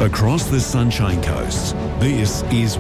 Across the Sunshine Coast, this is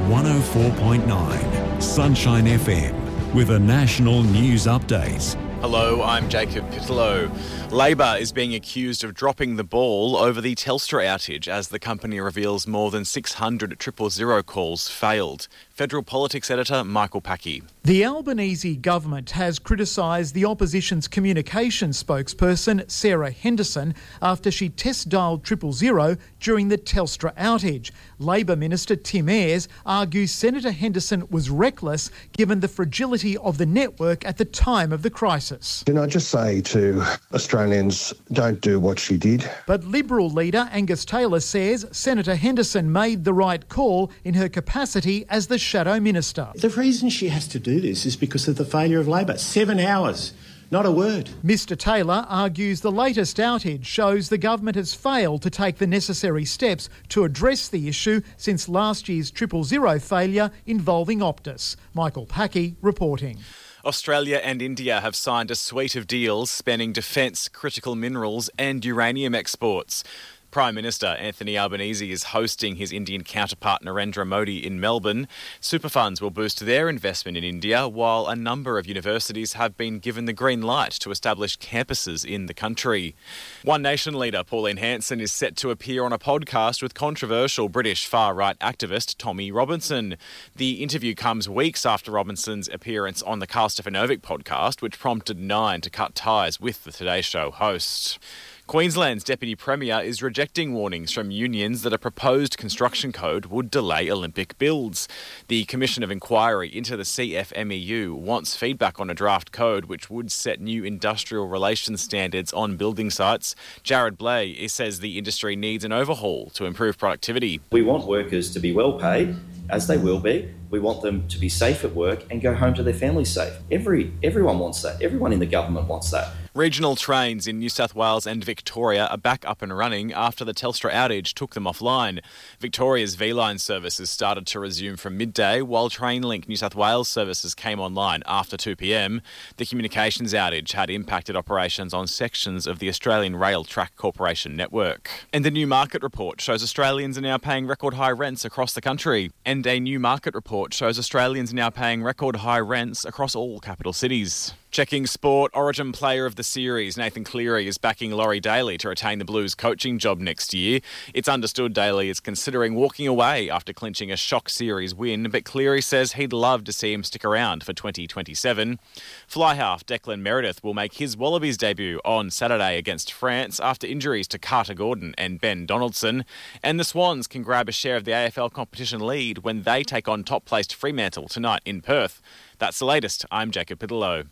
104.9 Sunshine FM with a national news update. Hello, I'm Jacob Pitlow. Labor is being accused of dropping the ball over the Telstra outage as the company reveals more than 600 000 calls failed. Federal Politics Editor Michael Packey. The Albanese government has criticised the opposition's communications spokesperson Sarah Henderson after she test-dialed 000 during the Telstra outage. Labor Minister Tim Ayres argues Senator Henderson was reckless given the fragility of the network at the time of the crisis. Can I just say to Australians, don't do what she did. But Liberal leader Angus Taylor says Senator Henderson made the right call in her capacity as the Shadow Minister. The reason she has to do this is because of the failure of Labor. 7 hours, not a word. Mr Taylor argues the latest outage shows the government has failed to take the necessary steps to address the issue since last year's 000 failure involving Optus. Michael Packey reporting. Australia and India have signed a suite of deals spanning defence, critical minerals and uranium exports. Prime Minister Anthony Albanese is hosting his Indian counterpart Narendra Modi in Melbourne. Super funds will boost their investment in India, while a number of universities have been given the green light to establish campuses in the country. One Nation leader Pauline Hanson is set to appear on a podcast with controversial British far-right activist Tommy Robinson. The interview comes weeks after Robinson's appearance on the Carl Stefanovic podcast, which prompted Nine to cut ties with the Today Show host. Queensland's Deputy Premier is rejecting warnings from unions that a proposed construction code would delay Olympic builds. The Commission of Inquiry into the CFMEU wants feedback on a draft code which would set new industrial relations standards on building sites. Jared Blay says the industry needs an overhaul to improve productivity. We want workers to be well paid, as they will be. We want them to be safe at work and go home to their families safe. Everyone wants that. Everyone in the government wants that. Regional trains in New South Wales and Victoria are back up and running after the Telstra outage took them offline. Victoria's V-Line services started to resume from midday, while Trainlink New South Wales services came online after 2 p.m. The communications outage had impacted operations on sections of the Australian Rail Track Corporation network. And the new market report shows Australians are now paying record high rents across the country. And a new market report shows Australians now paying record high rents across all capital cities. Checking sport, Origin Player of the Series Nathan Cleary is backing Laurie Daly to retain the Blues coaching job next year. It's understood Daly is considering walking away after clinching a shock series win, but Cleary says he'd love to see him stick around for 2027. Fly half Declan Meredith will make his Wallabies debut on Saturday against France after injuries to Carter Gordon and Ben Donaldson. And the Swans can grab a share of the AFL competition lead when they take on top-placed Fremantle tonight in Perth. That's the latest. I'm Jacob Pitlow.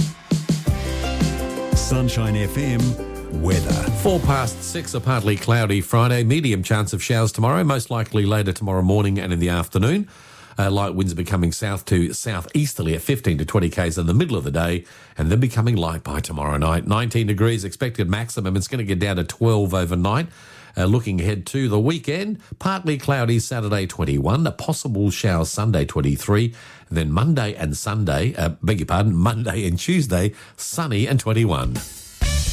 Sunshine FM weather. 6:04, a partly cloudy Friday, medium chance of showers tomorrow, most likely later tomorrow morning and in the afternoon. Light winds are becoming south to southeasterly at 15 to 20 k's in the middle of the day, and then becoming light by tomorrow night. 19 degrees expected maximum. It's going to get down to 12 overnight. Looking ahead to the weekend, partly cloudy Saturday 21, a possible shower Sunday 23, then Monday and Tuesday sunny and 21.